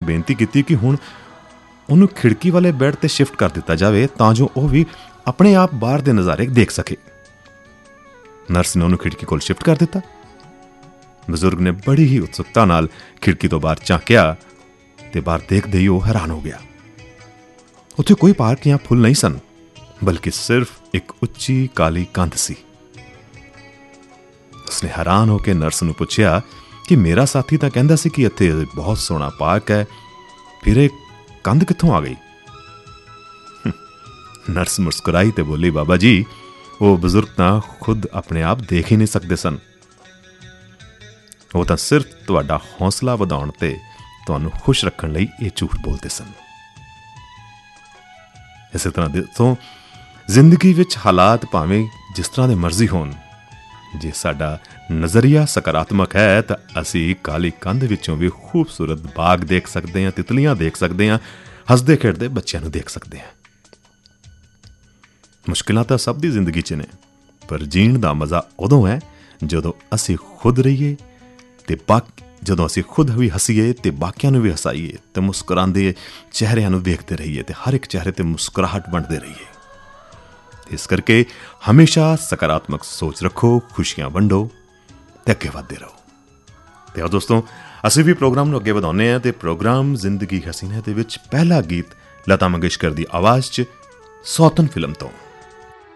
ਬੇਨਤੀ ਕੀਤੀ ਕਿ ਹੁਣ ਉਹਨੂੰ ਖਿੜਕੀ ਵਾਲੇ ਬੈੱਡ 'ਤੇ ਸ਼ਿਫਟ ਕਰ ਦਿੱਤਾ ਜਾਵੇ ਤਾਂ ਜੋ ਉਹ ਵੀ ਆਪਣੇ ਆਪ ਬਾਹਰ ਦੇ ਨਜ਼ਾਰੇ ਦੇਖ ਸਕੇ। ਨਰਸ ਨੇ ਉਹਨੂੰ ਖਿੜਕੀ ਕੋਲ ਸ਼ਿਫਟ ਕਰ ਦਿੱਤਾ। ਬਜ਼ੁਰਗ ਨੇ ਬੜੀ ਹੀ ਉਤਸੁਕਤਾ ਨਾਲ ਖਿੜਕੀ ਤੋਂ ਬਾਹਰ ਝਾਕਿਆ ਤੇ ਬਾਹਰ ਦੇਖਦੇ ਹੀ ਉਹ ਹੈਰਾਨ ਹੋ ਗਿਆ। ਉੱਥੇ ਕੋਈ ਪਾਰਕ ਜਾਂ ਫੁੱਲ ਨਹੀਂ ਸਨ, ਬਲਕਿ ਸਿਰਫ ਇੱਕ ਉੱਚੀ ਕਾਲੀ ਕੰਧ ਸੀ। ਉਸਨੇ ਹੈਰਾਨ ਹੋ ਕੇ ਨਰਸ ਨੂੰ ਪੁੱਛਿਆ ਕਿ ਮੇਰਾ ਸਾਥੀ ਤਾਂ ਕਹਿੰਦਾ ਸੀ ਕਿ ਇੱਥੇ ਬਹੁਤ ਸੋਹਣਾ ਪਾਰਕ ਹੈ, ਫਿਰ ਇਹ ਕੰਧ ਕਿੱਥੋਂ ਆ ਗਈ? ਨਰਸ ਮੁਸਕਰਾਈ ਤੇ ਬੋਲੀ, ਬਾਬਾ ਜੀ, ਉਹ ਬਜ਼ੁਰਗ ਤਾਂ ਖੁਦ ਆਪਣੇ ਆਪ ਦੇਖ ਹੀ ਨਹੀਂ ਸਕਦੇ ਸਨ। ਉਹ ਤਾਂ ਸਿਰਫ ਤੁਹਾਡਾ ਹੌਸਲਾ ਵਧਾਉਣ ਤੇ ਤੁਹਾਨੂੰ ਖੁਸ਼ ਰੱਖਣ ਲਈ ਇਹ ਝੂਠ ਬੋਲਦੇ ਸਨ। ਇਸੇ ਤਰ੍ਹਾਂ ਤੋਂ ਜ਼ਿੰਦਗੀ ਵਿੱਚ ਹਾਲਾਤ ਭਾਵੇਂ ਜਿਸ ਤਰ੍ਹਾਂ ਦੇ ਮਰਜ਼ੀ ਹੋਣ, ਜੇ ਸਾਡਾ ਨਜ਼ਰੀਆ ਸਕਾਰਾਤਮਕ ਹੈ ਤਾਂ ਅਸੀਂ ਕਾਲੀ ਕੰਧ ਵਿੱਚੋਂ ਵੀ ਖੂਬਸੂਰਤ ਬਾਗ ਦੇਖ ਸਕਦੇ ਹਾਂ, ਤਿਤਲੀਆਂ ਦੇਖ ਸਕਦੇ ਹਾਂ, ਹੱਸਦੇ ਖੇਡਦੇ ਬੱਚਿਆਂ ਨੂੰ ਦੇਖ ਸਕਦੇ ਹਾਂ। ਮੁਸ਼ਕਿਲਾਂ ਤਾਂ ਸਭ ਦੀ ਜ਼ਿੰਦਗੀ 'ਚ ਨੇ, ਪਰ ਜੀਣ ਦਾ ਮਜ਼ਾ ਉਦੋਂ ਹੈ ਜਦੋਂ ਅਸੀਂ ਖੁਦ ਰਹੀਏ ਤੇ ਜਦੋਂ ਅਸੀਂ ਖੁਦ ਵੀ ਹੱਸੀਏ ਤੇ ਬਾਕੀਆਂ ਨੂੰ ਵੀ ਹਸਾਈਏ ਤੇ ਮੁਸਕਰਾਉਂਦੇ ਚਿਹਰਿਆਂ ਨੂੰ ਵੇਖਦੇ ਰਹੀਏ ਤੇ ਹਰ ਇੱਕ ਚਿਹਰੇ ਤੇ ਮੁਸਕਰਾਹਟ ਵੰਡਦੇ ਰਹੀਏ। ਇਸ ਕਰਕੇ ਹਮੇਸ਼ਾ ਸਕਾਰਾਤਮਕ ਸੋਚ ਰੱਖੋ, ਖੁਸ਼ੀਆਂ ਵੰਡੋ ਤੇ ਅੱਗੇ ਵਧਦੇ ਰਹੋ। ਤੇ ਆਓ ਦੋਸਤੋ, ਅਸੀਂ ਵੀ ਪ੍ਰੋਗਰਾਮ ਨੂੰ ਅੱਗੇ ਵਧਾਉਂਦੇ ਹਾਂ ਤੇ ਪ੍ਰੋਗਰਾਮ ਜ਼ਿੰਦਗੀ ਹਸੀਨਾ ਦੇ ਵਿੱਚ ਪਹਿਲਾ ਗੀਤ ਲਤਾ ਮੰਗੇਸ਼ਕਰ ਦੀ ਆਵਾਜ਼ 'ਚ ਸੌਤਨ ਫਿਲਮ ਤੋਂ।